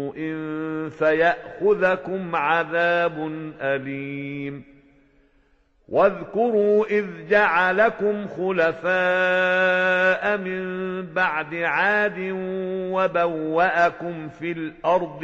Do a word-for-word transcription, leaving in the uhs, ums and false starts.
إن فيأخذكم عذاب أليم واذكروا إذ جعلكم خلفاء من بعد عاد وبوأكم في الأرض